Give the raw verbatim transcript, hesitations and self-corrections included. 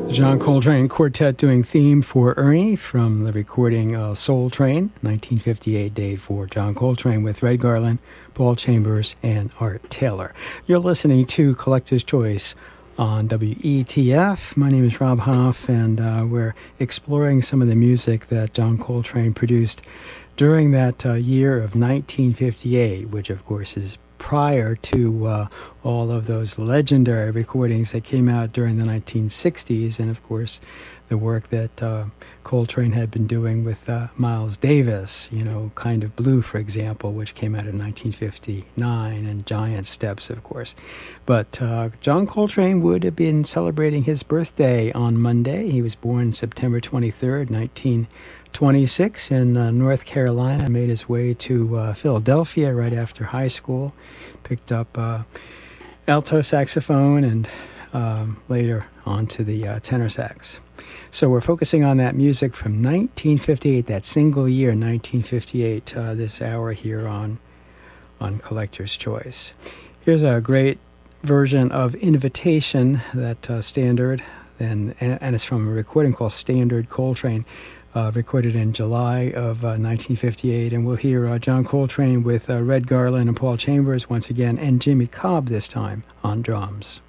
John Coltrane Quartet doing Theme for Ernie from the recording uh, Soul Train, nineteen fifty-eight date for John Coltrane with Red Garland, Paul Chambers, and Art Taylor. You're listening to Collector's Choice on W E T F. My name is Rob Hoff, and uh, we're exploring some of the music that John Coltrane produced during that uh, year of nineteen fifty-eight, which of course is prior to uh, all of those legendary recordings that came out during the nineteen sixties, and of course the work that uh, Coltrane had been doing with uh, Miles Davis, you know, Kind of Blue, for example, which came out in nineteen fifty-nine, and Giant Steps, of course. But uh, John Coltrane would have been celebrating his birthday on Monday. He was born September twenty-third, nineteen twenty-six, in uh, North Carolina, made his way to uh, Philadelphia right after high school, picked up uh, alto saxophone, and um, later on to the uh, tenor sax. So we're focusing on that music from nineteen fifty-eight, that single year, nineteen fifty-eight, uh, this hour here on, on Collector's Choice. Here's a great version of Invitation, that uh, standard, and, and it's from a recording called Standard Coltrane, Uh, recorded in July of uh, nineteen fifty-eight, and we'll hear uh, John Coltrane with uh, Red Garland and Paul Chambers once again, and Jimmy Cobb this time on drums.